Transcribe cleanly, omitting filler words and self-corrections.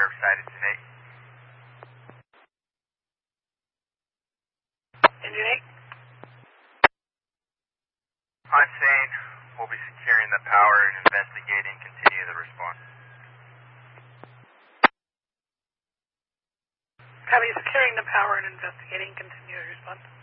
Riverside, Engine 8. Engine 8? I'm saying we'll be securing the power and investigating. Continue the response. Copy, securing the power and investigating. Continue the response.